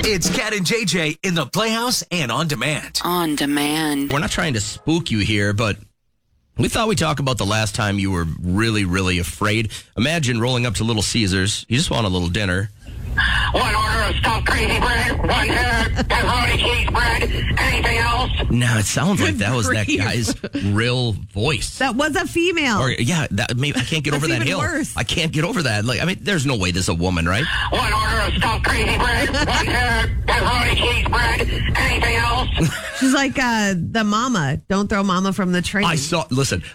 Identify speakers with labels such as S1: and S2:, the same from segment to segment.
S1: It's Cat and JJ in the Playhouse and On Demand.
S2: On Demand.
S3: We're not trying to spook you here, but we thought we'd talk about the last time you were really, really afraid. Imagine rolling up to Little Caesars. You just want a little dinner.
S4: One order of stuffed crazy bread, one pepperoni cheese bread, anything else?
S3: No, it sounds like that was that
S5: Grief.
S3: guy's real voice.
S5: That was a female.
S3: Or, yeah, that, maybe, I can't get over that
S5: even
S3: hill.
S5: worse.
S3: I can't get over that. Like, I mean, there's no way this is a woman, right?
S4: One order of stuffed crazy bread, one pepperoni cheese bread, anything else?
S5: She's like the mama. Don't throw mama from the train.
S3: I saw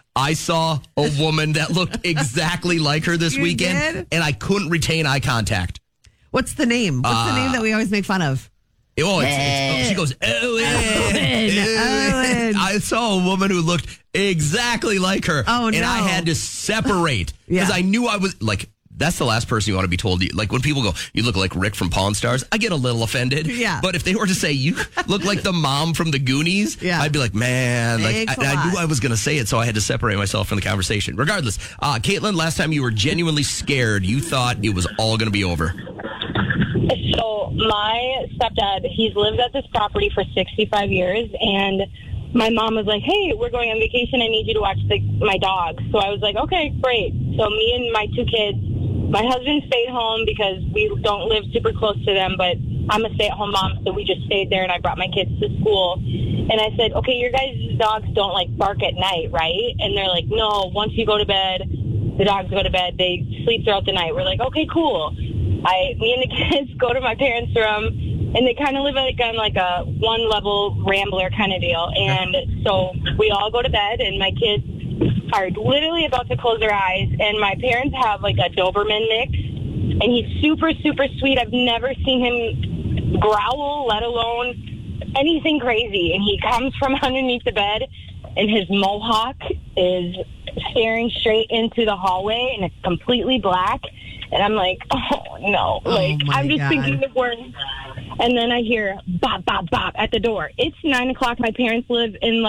S3: a woman that looked exactly like her this
S5: You
S3: weekend,
S5: did?
S3: and I couldn't retain eye contact.
S5: What's the name? What's the name that we always make fun of?
S3: She goes, Owen.
S5: Owen.
S3: I saw a woman who looked exactly like her.
S5: Oh,
S3: and
S5: no.
S3: I had to separate because
S5: Yeah.
S3: I knew I was like, that's the last person you want to be told. Like when people go, you look like Rick from Pawn Stars, I get a little offended.
S5: Yeah.
S3: But if they were to say you look like the mom from the Goonies,
S5: Yeah.
S3: I'd be like, man, like
S5: Thanks a
S3: I knew
S5: lot.
S3: I was going to say it, so I had to separate myself from the conversation. Regardless, Caitlin, last time you were genuinely scared, you thought it was all going to be over.
S6: So my stepdad, he's lived at this property for 65 years, and my mom was like, hey, we're going on vacation. I need you to watch my dog. So I was like, okay, great. So me and my two kids, my husband stayed home because we don't live super close to them, but I'm a stay-at-home mom, so we just stayed there, and I brought my kids to school. And I said, okay, your guys' dogs don't, like, bark at night, right? And they're like, no, once you go to bed, the dogs go to bed. They sleep throughout the night. We're like, okay, cool. Me and the kids go to my parents' room, and they kind of live like on like a one-level rambler kind of deal. And so we all go to bed, and my kids are literally about to close their eyes, and my parents have like a Doberman mix, and he's super, super sweet. I've never seen him growl, let alone anything crazy. And he comes from underneath the bed, and his mohawk is staring straight into the hallway, and it's completely black. And I'm like, oh, no. Like,
S5: my
S6: I'm just
S5: God.
S6: thinking the worst. And then I hear bop, bop, bop at the door. It's 9 o'clock. My parents live in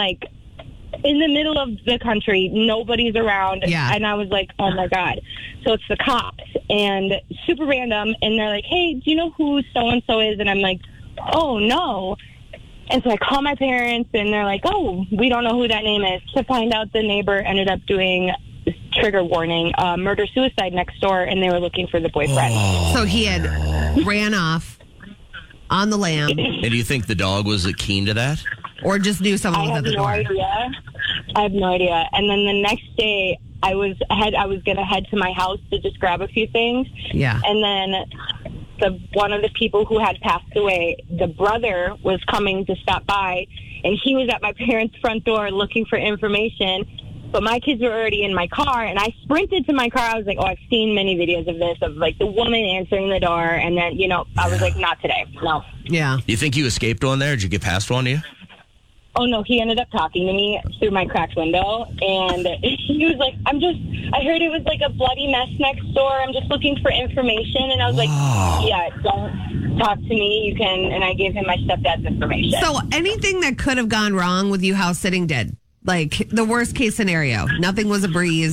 S6: the middle of the country. Nobody's around.
S5: Yeah.
S6: And I was like, oh, my God. So it's the cops. And super random. And they're like, hey, do you know who so-and-so is? And I'm like, oh, no. And so I call my parents, and they're like, oh, we don't know who that name is. To find out the neighbor ended up doing trigger warning, murder-suicide next door, and they were looking for the boyfriend.
S5: So he had ran off on the lam,
S3: And do you think the dog was keen to that?
S5: or just knew someone
S6: I
S5: was
S6: have
S5: at the
S6: no
S5: door.
S6: idea. I have no idea. And then the next day, I was going to head to my house to just grab a few things.
S5: Yeah.
S6: And then one of the people who had passed away, the brother was coming to stop by, and he was at my parents' front door looking for information. But my kids were already in my car, and I sprinted to my car. I was like, oh, I've seen many videos of this, of like the woman answering the door. And then, I was like, not today. No.
S5: Yeah.
S3: You think you escaped one there? Did you get past one of you?
S6: Oh, no, he ended up talking to me through my cracked window, and he was like, I heard it was like a bloody mess next door. I'm just looking for information. And I was like, yeah, don't talk to me. You can, and I gave him my stepdad's information.
S5: So anything that could have gone wrong with you house sitting did. Like the worst case scenario. Nothing was a breeze.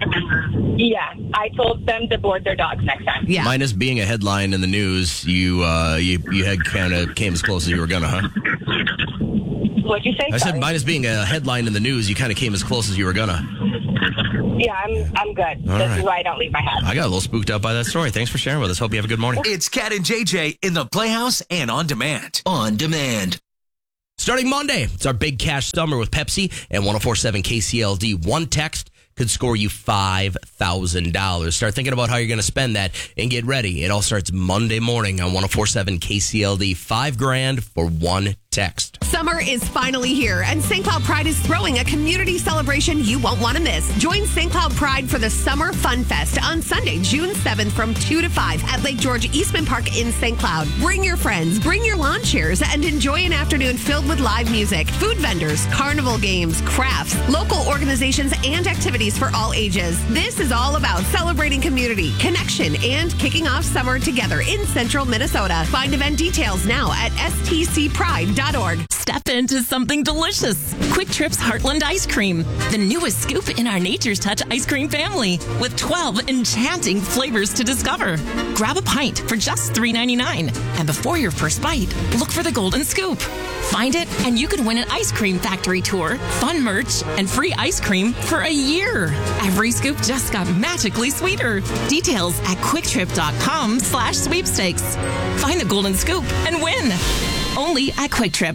S6: I told them to board their dogs next time.
S5: Yeah.
S3: Minus being a headline in the news, you had kind of came as close as you were gonna, huh?
S6: What'd you say?
S3: I said
S6: Sorry.
S3: minus being a headline in the news, you kind of came as close as you were gonna.
S6: Yeah, I'm good.
S3: All
S6: This
S3: right.
S6: is why I don't leave my house.
S3: I got a little spooked out by that story. Thanks for sharing with us. Hope you have a good morning.
S1: It's Cat and JJ in the Playhouse and On Demand. On Demand.
S3: Starting Monday, it's our big cash summer with Pepsi and 104.7 KCLD. One text could score you $5,000. Start thinking about how you're going to spend that and get ready. It all starts Monday morning on 104.7 KCLD. $5,000 for one text.
S5: Summer is finally here, and St. Cloud Pride is throwing a community celebration you won't want to miss. Join St. Cloud Pride for the Summer Fun Fest on Sunday, June 7th from 2 to 5 at Lake George Eastman Park in St. Cloud. Bring your friends, bring your lawn chairs, and enjoy an afternoon filled with live music, food vendors, carnival games, crafts, local organizations, and activities for all ages. This is all about celebrating community, connection, and kicking off summer together in central Minnesota. Find event details now at stcpride.com. QuickTrip.org.
S2: Step into something delicious. Quick Trip's Heartland Ice Cream, the newest scoop in our Nature's Touch ice cream family, with 12 enchanting flavors to discover. Grab a pint for just $3.99, and before your first bite, look for the golden scoop. Find it, and you could win an ice cream factory tour, fun merch, and free ice cream for a year. Every scoop just got magically sweeter. Details at QuickTrip.com/sweepstakes. Find the golden scoop and win. Only at Quick Trip.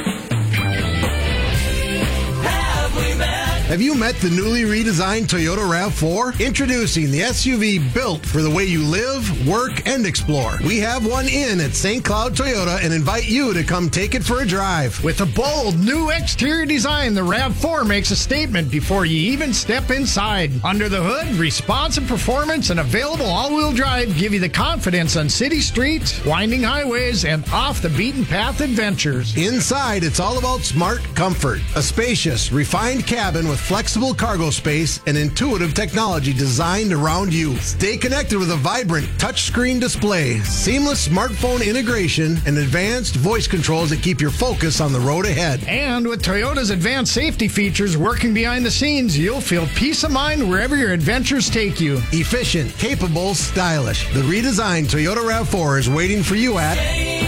S7: Have you met the newly redesigned Toyota RAV4? Introducing the SUV built for the way you live, work, and explore. We have one in at St. Cloud Toyota and invite you to come take it for a drive.
S8: With a bold new exterior design, the RAV4 makes a statement before you even step inside. Under the hood, responsive performance and available all-wheel drive give you the confidence on city streets, winding highways, and off-the-beaten-path adventures.
S7: Inside, it's all about smart comfort. A spacious, refined cabin with flexible cargo space and intuitive technology designed around you. Stay connected with a vibrant touchscreen display, seamless smartphone integration, and advanced voice controls that keep your focus on the road ahead.
S8: And with Toyota's advanced safety features working behind the scenes, you'll feel peace of mind wherever your adventures take you.
S7: Efficient, capable, stylish. The redesigned Toyota RAV4 is waiting for you at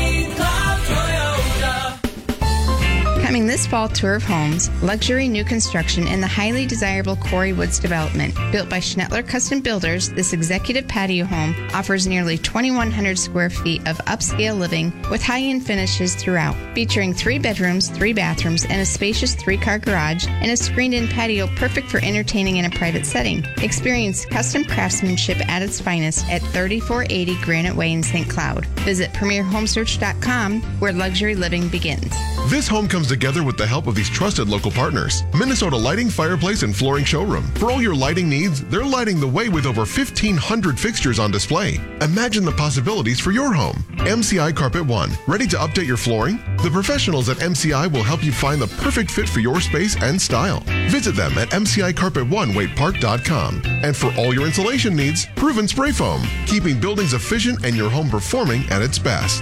S9: Coming this fall tour of homes, luxury new construction in the highly desirable Quarry Woods development. Built by Schnettler Custom Builders, this executive patio home offers nearly 2,100 square feet of upscale living with high-end finishes throughout. Featuring 3 bedrooms, 3 bathrooms, and a spacious 3-car garage, and a screened-in patio perfect for entertaining in a private setting. Experience custom craftsmanship at its finest at 3480 Granite Way in St. Cloud. Visit PremierHomesearch.com, where luxury living begins.
S10: This home comes together with the help of these trusted local partners. Minnesota Lighting, Fireplace, and Flooring Showroom. For all your lighting needs, they're lighting the way with over 1,500 fixtures on display. Imagine the possibilities for your home. MCI Carpet One. Ready to update your flooring? The professionals at MCI will help you find the perfect fit for your space and style. Visit them at MCICarpetOne.com. And for all your insulation needs, Proven Spray Foam. Keeping buildings efficient and your home performing at its best.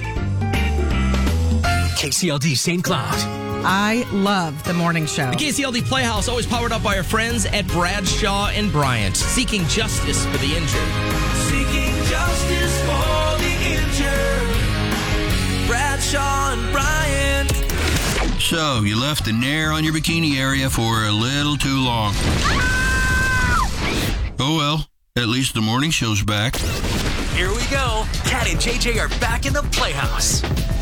S1: KCLD St. Cloud.
S11: I love the morning show.
S3: The KCLD Playhouse, always powered up by our friends at Bradshaw and Bryant, seeking justice for the injured.
S12: Seeking justice for the injured. Bradshaw and Bryant.
S13: So, you left the Nair on your bikini area for a little too long. Oh well, at least the morning show's back.
S1: Here we go. Kat and JJ are back in the Playhouse.